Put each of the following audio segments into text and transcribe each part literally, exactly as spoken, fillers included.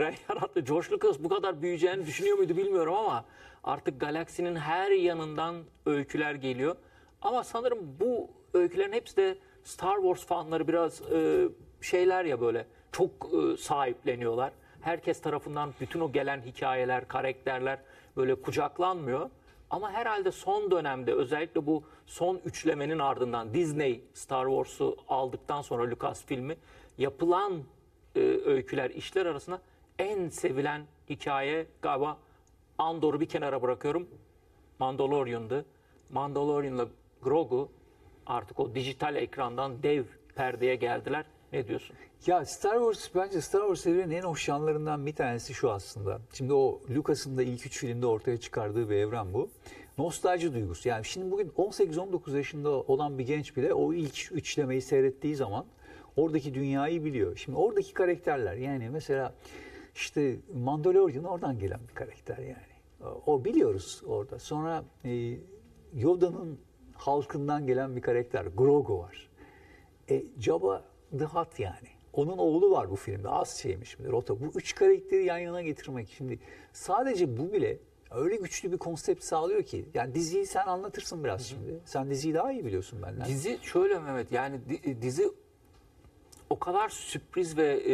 evren yarattı. George Lucas bu kadar büyüyeceğini düşünüyor muydu bilmiyorum ama artık galaksinin her yanından öyküler geliyor. Ama sanırım bu öykülerin hepsi de Star Wars fanları biraz e, şeyler ya, böyle çok e, sahipleniyorlar. Herkes tarafından bütün o gelen hikayeler, karakterler böyle kucaklanmıyor. Ama herhalde son dönemde, özellikle bu son üçlemenin ardından, Disney Star Wars'u aldıktan sonra Lucasfilm'i, yapılan e, öyküler, işler arasında en sevilen hikaye galiba, Andor'u bir kenara bırakıyorum, Mandalorian'dı. Mandalorian'la Grogu artık o dijital ekrandan dev perdeye geldiler. Ne diyorsun? Ya Star Wars, bence Star Wars evrenin en hoş yanlarından bir tanesi şu aslında. Şimdi o Lucas'ın da ilk üç filmde ortaya çıkardığı bir evren bu. Nostalji duygusu. Yani şimdi bugün on sekiz on dokuz yaşında olan bir genç bile o ilk üçlemeyi seyrettiği zaman oradaki dünyayı biliyor. Şimdi oradaki karakterler, yani mesela işte Mandalorian oradan gelen bir karakter yani. O biliyoruz orada. Sonra e, Yoda'nın halkından gelen bir karakter Grogu var. E, Jabba the Hutt yani. Onun oğlu var bu filmde. Az şeymiş mi? Rota. Bu üç karakteri yan yana getirmek. Şimdi sadece bu bile öyle güçlü bir konsept sağlıyor ki. Yani diziyi sen anlatırsın biraz şimdi. Sen diziyi daha iyi biliyorsun benden. Dizi şöyle Mehmet, yani dizi o kadar sürpriz ve e,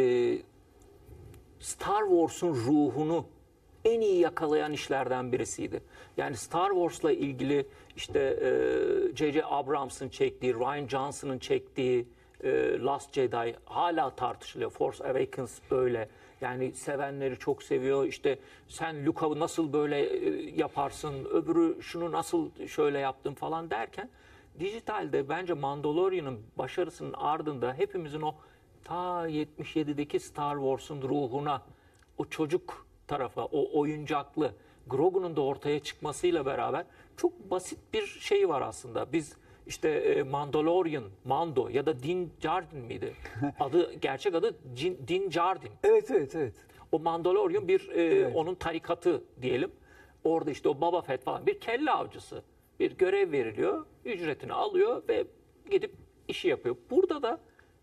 Star Wars'un ruhunu en iyi yakalayan işlerden birisiydi. Yani Star Wars'la ilgili işte J J. Abrams'ın çektiği, Rian Johnson'ın çektiği e, Last Jedi hala tartışılıyor. Force Awakens öyle. Yani sevenleri çok seviyor. İşte sen Luke'u nasıl böyle e, yaparsın, öbürü şunu nasıl şöyle yaptın falan derken, dijitalde bence Mandalorian'ın başarısının ardında hepimizin o ta yetmiş yedideki Star Wars'un ruhuna, o çocuk tarafa, o oyuncaklı Grogu'nun da ortaya çıkmasıyla beraber çok basit bir şey var aslında. Biz işte e, Mandalorian, Mando ya da Din Djarin miydi? Adı, gerçek adı Din, Din Djarin. Evet, evet, evet. O Mandalorian bir e, Evet. onun tarikatı diyelim. Orada işte o Boba Fett falan bir kelle avcısı. Bir görev veriliyor, ücretini alıyor ve gidip işi yapıyor. Burada da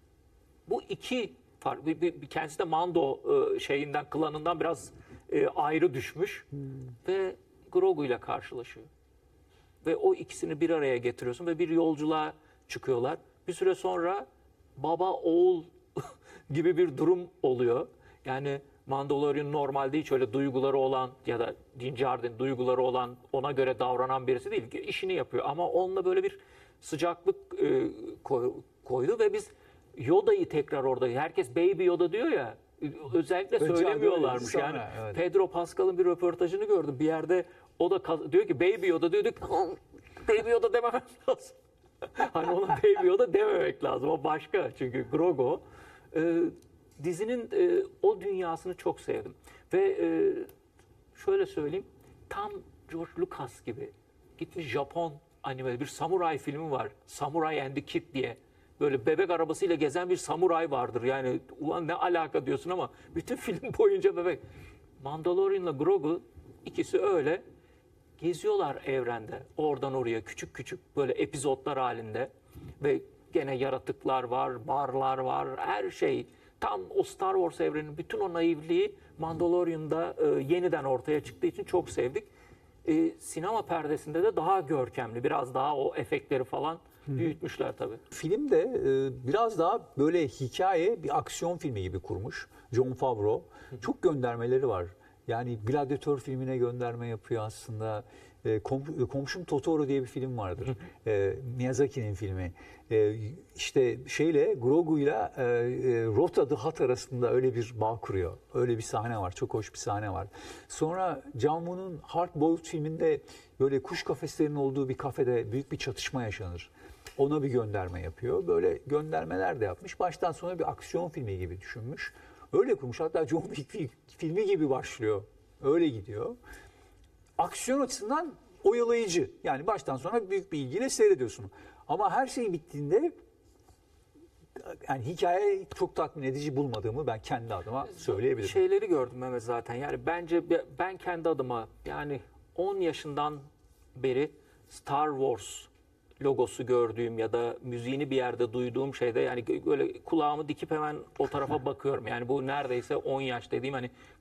bu iki farklı, bir, bir, bir kendisi de Mando e, şeyinden, klanından biraz e, ayrı düşmüş hmm. ve Grogu ile karşılaşıyor. Ve o ikisini bir araya getiriyorsun ve bir yolculuğa çıkıyorlar. Bir süre sonra baba oğul gibi bir durum oluyor. Yani Mandalorian normalde hiç öyle duyguları olan ya da Din Djarin duyguları olan, ona göre davranan birisi değil. İşini yapıyor ama onunla böyle bir sıcaklık e, koy, koydu ve biz Yoda'yı tekrar orada, herkes Baby Yoda diyor ya, özellikle Önce söylemiyorlarmış sonra, yani. evet. Pedro Pascal'ın bir röportajını gördüm bir yerde, o da diyor ki Baby Yoda diyor, Baby Yoda dememem lazım. Hani ona Baby Yoda dememek lazım, o başka çünkü Grogu. Ee, dizinin e, o dünyasını çok sevdim ve e, şöyle söyleyeyim, tam George Lucas gibi gitmiş Japon anime bir samuray filmi var, Samurai and the Kid diye. Böyle bebek arabasıyla gezen bir samuray vardır. Yani ulan ne alaka diyorsun ama bütün film boyunca bebek. Mandalorian'la Grogu ikisi öyle geziyorlar evrende. Oradan oraya küçük küçük böyle epizotlar halinde. Ve gene yaratıklar var, barlar var, her şey. Tam o Star Wars evreninin bütün o naivliği Mandalorian'da e, yeniden ortaya çıktığı için çok sevdik. E, sinema perdesinde de daha görkemli, biraz daha o efektleri falan büyütmüşler tabii. Filmde e, biraz daha böyle hikaye, bir aksiyon filmi gibi kurmuş Jon Favreau. Çok göndermeleri var. Yani Gladiator filmine gönderme yapıyor aslında. E, kom, Komşum Totoro diye bir film vardır. e, Miyazaki'nin filmi. E, işte şeyle Grogu'yla e, e, Rota the Hutt arasında öyle bir bağ kuruyor. Öyle bir sahne var. Çok hoş bir sahne var. Sonra John Woo'nun Hard Boiled filminde böyle kuş kafeslerinin olduğu bir kafede büyük bir çatışma yaşanır. Ona bir gönderme yapıyor. Böyle göndermeler de yapmış. Baştan sona bir aksiyon filmi gibi düşünmüş. Öyle kurmuş. Hatta John Wick filmi gibi başlıyor. Öyle gidiyor. Aksiyon açısından oyalayıcı. Yani baştan sona büyük bir ilgiyle seyrediyorsun. Ama her şey bittiğinde yani hikaye çok tatmin edici bulmadığımı ben kendi adıma söyleyebilirim. Şeyleri gördüm Mehmet zaten. Yani bence ben kendi adıma yani on yaşından beri Star Wars logosu gördüğüm ya da müziğini bir yerde duyduğum şeyde yani böyle kulağımı dikip hemen o tarafa bakıyorum. Yani bu neredeyse on yaş dediğim, hani